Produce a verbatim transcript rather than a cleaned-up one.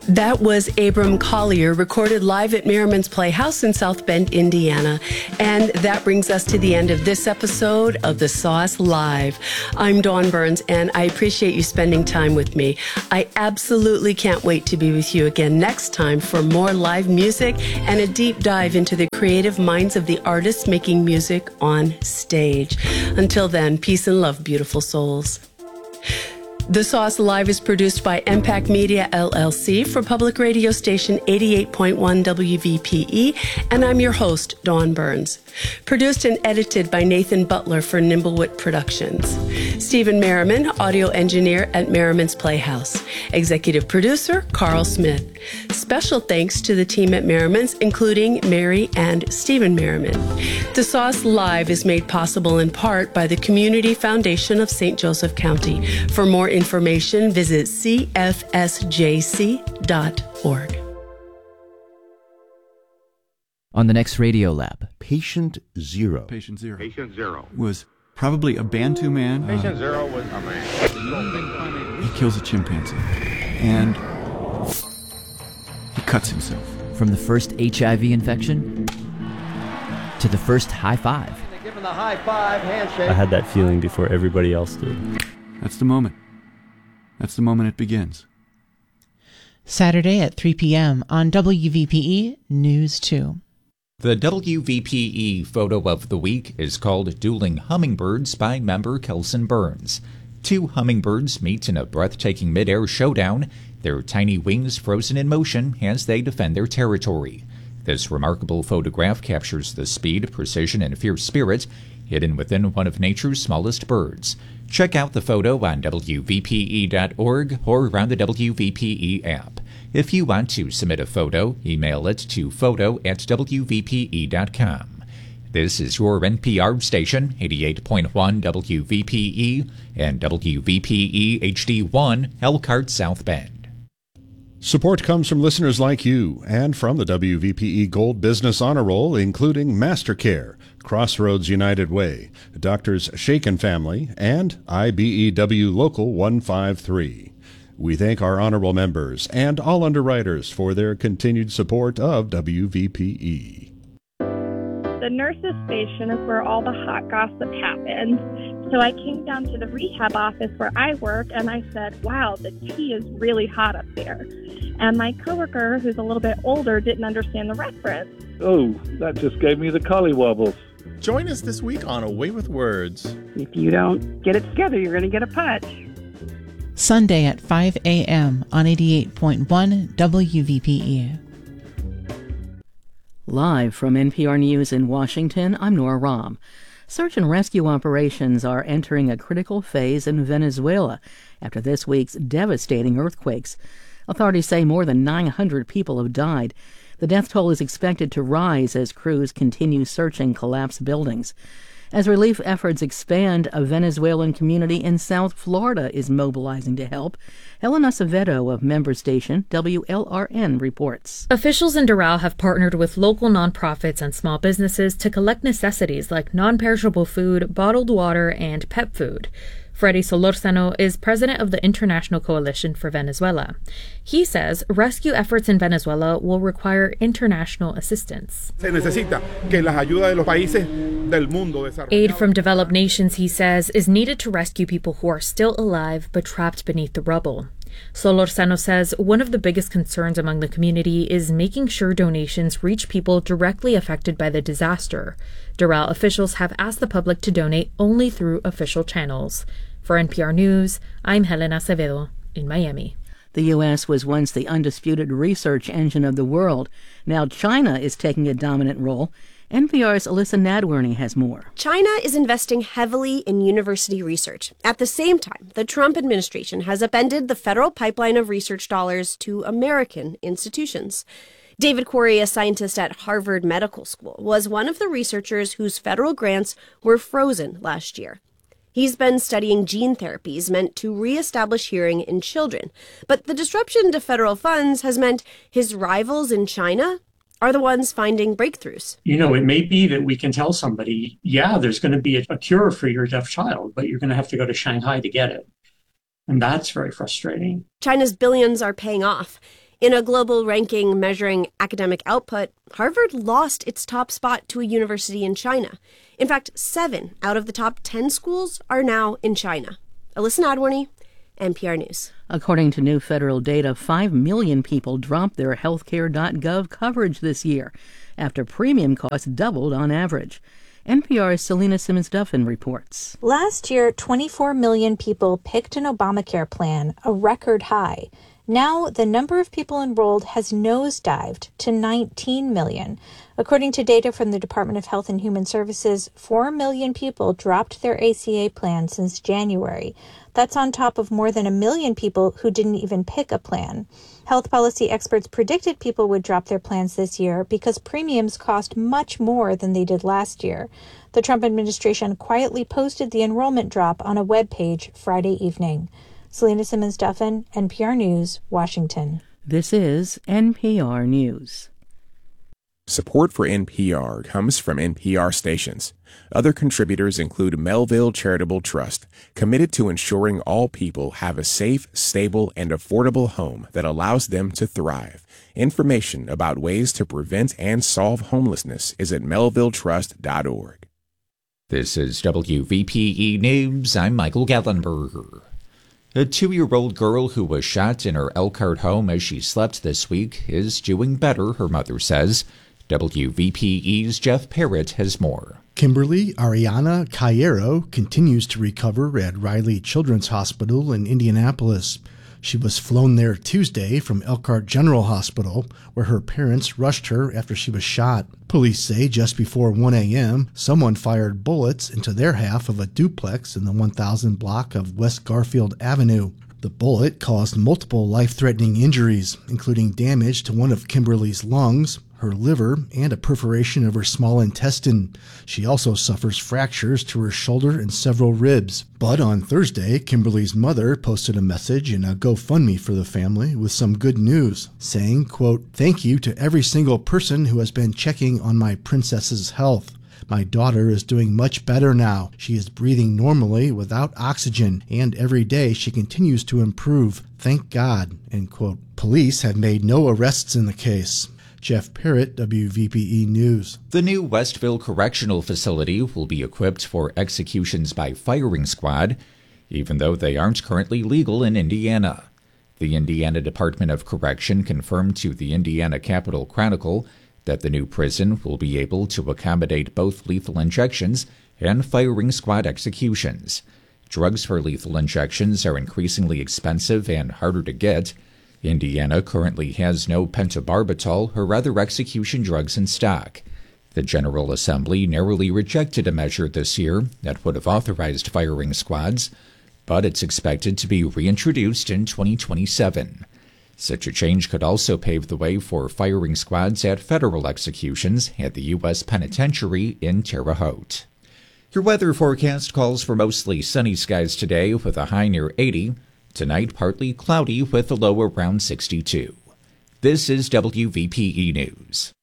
That was Abram Collier, recorded live at Merriman's Playhouse in South Bend, Indiana. And that brings us to the end of this episode of The Sauce Live. I'm Dawn Burns, and I appreciate you spending time with me. I absolutely can't wait to be with you again next time for more live music and a deep dive into the creative minds of the artists making music on stage. Until then, peace and love, beautiful souls. The Sauce Live is produced by Impact Media, L L C, for public radio station eighty-eight point one W V P E, and I'm your host, Dawn Burns. Produced and edited by Nathan Butler for Nimblewit Productions. Stephen Merriman, audio engineer at Merriman's Playhouse. Executive producer, Carl Smith. Special thanks to the team at Merriman's, including Mary and Stephen Merriman. The Sauce Live is made possible in part by the Community Foundation of Saint Joseph County. For more information, visit c f s j c dot org. On the next Radio Lab, Patient Zero. Patient Zero. Patient Zero. Was probably a Bantu man. Patient uh, Zero was a man. He kills a chimpanzee. And he cuts himself. from the first H I V infection to the first high five. Give him the high five, handshake. I had that feeling before everybody else did. That's the moment. That's the moment it begins. Saturday at three p.m. on W V P E News two. The W V P E photo of the week is called Dueling Hummingbirds by member Kelson Burns. Two hummingbirds meet in a breathtaking mid-air showdown, their tiny wings frozen in motion as they defend their territory. This remarkable photograph captures the speed, precision, and fierce spirit hidden within one of nature's smallest birds. Check out the photo on W V P E dot org or on the W V P E app. If you want to submit a photo, email it to photo at W V P E dot com. This is your N P R station, eighty-eight point one W V P E and W V P E H D one, Elkhart, South Bend. Support comes from listeners like you and from the W V P E Gold Business Honor Roll, including MasterCare, Crossroads United Way, Doctors Shaken Family, and I B E W Local one five three. We thank our honorable members and all underwriters for their continued support of W V P E. The nurses' station is where all the hot gossip happens. So I came down to the rehab office where I work, and I said, wow, the tea is really hot up there. And my coworker, who's a little bit older, didn't understand the reference. Oh, that just gave me the collywobbles. Join us this week on Away with Words. If you don't get it together, you're going to get a punch. Sunday at five a.m. on eighty-eight point one W V P E. Live from N P R News in Washington, I'm Nora Rahm. Search and rescue operations are entering a critical phase in Venezuela after this week's devastating earthquakes. Authorities say more than nine hundred people have died. The death toll is expected to rise as crews continue searching collapsed buildings. As relief efforts expand, a Venezuelan community in South Florida is mobilizing to help. Helen Acevedo of member station W L R N reports. Officials in Doral have partnered with local nonprofits and small businesses to collect necessities like non-perishable food, bottled water, and pet food. Freddy Solorzano is president of the International Coalition for Venezuela. He says rescue efforts in Venezuela will require international assistance. Aid from developed nations, he says, is needed to rescue people who are still alive but trapped beneath the rubble. Solorzano says one of the biggest concerns among the community is making sure donations reach people directly affected by the disaster. Doral officials have asked the public to donate only through official channels. For N P R News, I'm Helen Acevedo in Miami. The U S was once the undisputed research engine of the world. Now China is taking a dominant role. N P R's Alyssa Nadworny has more. China is investing heavily in university research. At the same time, the Trump administration has upended the federal pipeline of research dollars to American institutions. David Quarry, a scientist at Harvard Medical School, was one of the researchers whose federal grants were frozen last year. He's been studying gene therapies meant to reestablish hearing in children. But the disruption to federal funds has meant his rivals in China are the ones finding breakthroughs. You know, it may be that we can tell somebody, yeah, there's going to be a, a cure for your deaf child, but you're going to have to go to Shanghai to get it. And that's very frustrating. China's billions are paying off. In a global ranking measuring academic output, Harvard lost its top spot to a university in China. In fact, seven out of the top ten schools are now in China. Alyssa Nadworny, N P R News. According to new federal data, five million people dropped their healthcare dot gov coverage this year after premium costs doubled on average. N P R's Selena Simmons-Duffin reports. Last year, twenty-four million people picked an Obamacare plan, a record high. Now, the number of people enrolled has nosedived to nineteen million. According to data from the Department of Health and Human Services, four million people dropped their A C A plan since January. That's on top of more than a million people who didn't even pick a plan. Health policy experts predicted people would drop their plans this year because premiums cost much more than they did last year. The Trump administration quietly posted the enrollment drop on a web page Friday evening. Selena Simmons-Duffin, N P R News, Washington. This is N P R News. Support for N P R comes from N P R stations. Other contributors include Melville Charitable Trust, committed to ensuring all people have a safe, stable, and affordable home that allows them to thrive. Information about ways to prevent and solve homelessness is at melville trust dot org. This is W V P E News. I'm Michael Gallenberger. A two-year-old girl who was shot in her Elkhart home as she slept this week is doing better, her mother says. W V P E's Jeff Parrott has more. Kimberly Ariana Cairo continues to recover at Riley Children's Hospital in Indianapolis. She was flown there Tuesday from Elkhart General Hospital, where her parents rushed her after she was shot. Police say just before one a.m., someone fired bullets into their half of a duplex in the one thousand block of West Garfield Avenue. The bullet caused multiple life-threatening injuries, including damage to one of Kimberly's lungs, her liver, and a perforation of her small intestine. She also suffers fractures to her shoulder and several ribs. But on Thursday, Kimberly's mother posted a message in a GoFundMe for the family with some good news, saying, quote, "Thank you to every single person who has been checking on my princess's health. My daughter is doing much better now. She is breathing normally without oxygen, and every day she continues to improve. Thank God," end quote. Police have made no arrests in the case. Jeff Parrott, W V P E News. The new Westville Correctional Facility will be equipped for executions by firing squad, even though they aren't currently legal in Indiana. The Indiana Department of Correction confirmed to the Indiana Capital Chronicle that the new prison will be able to accommodate both lethal injections and firing squad executions. Drugs for lethal injections are increasingly expensive and harder to get. Indiana currently has no pentobarbital or other execution drugs in stock. The General Assembly narrowly rejected a measure this year that would have authorized firing squads, but it's expected to be reintroduced in twenty twenty-seven. Such a change could also pave the way for firing squads at federal executions at the U S Penitentiary in Terre Haute. Your weather forecast calls for mostly sunny skies today with a high near eighty. Tonight, partly cloudy with a low around sixty-two. This is W V P E News.